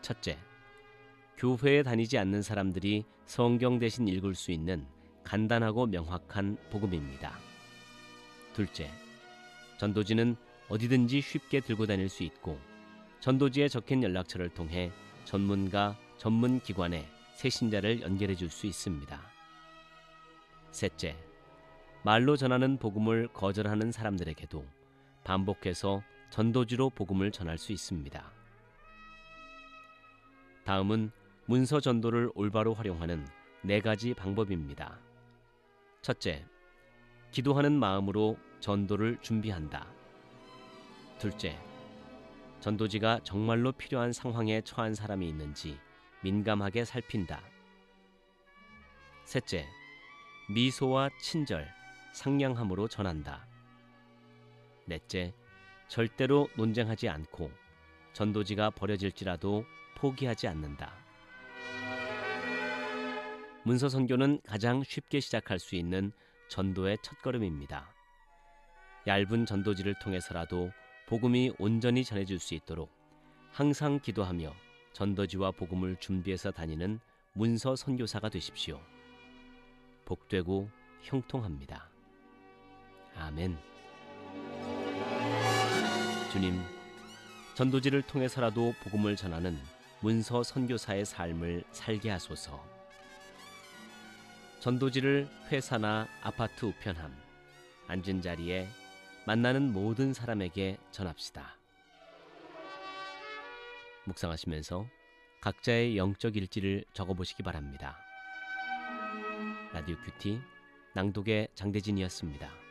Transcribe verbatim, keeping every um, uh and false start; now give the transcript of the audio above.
첫째, 교회에 다니지 않는 사람들이 성경 대신 읽을 수 있는 간단하고 명확한 복음입니다. 둘째, 전도지는 어디든지 쉽게 들고 다닐 수 있고 전도지에 적힌 연락처를 통해 전문가, 전문 기관에 새 신자를 연결해 줄 수 있습니다. 셋째, 말로 전하는 복음을 거절하는 사람들에게도 반복해서 전도지로 복음을 전할 수 있습니다. 다음은 문서 전도를 올바로 활용하는 네 가지 방법입니다. 첫째, 기도하는 마음으로 전도를 준비한다. 둘째, 전도지가 정말로 필요한 상황에 처한 사람이 있는지 민감하게 살핀다. 셋째, 미소와 친절, 상냥함으로 전한다. 넷째, 절대로 논쟁하지 않고 전도지가 버려질지라도 포기하지 않는다. 문서 선교는 가장 쉽게 시작할 수 있는 전도의 첫걸음입니다. 얇은 전도지를 통해서라도 복음이 온전히 전해질 수 있도록 항상 기도하며 전도지와 복음을 준비해서 다니는 문서 선교사가 되십시오. 복되고 형통합니다. 아멘. 주님, 전도지를 통해서라도 복음을 전하는 문서 선교사의 삶을 살게 하소서. 전도지를 회사나 아파트 우편함, 앉은 자리에 만나는 모든 사람에게 전합시다. 묵상하시면서 각자의 영적 일지를 적어보시기 바랍니다. 라디오 큐티 낭독의 장대진이었습니다.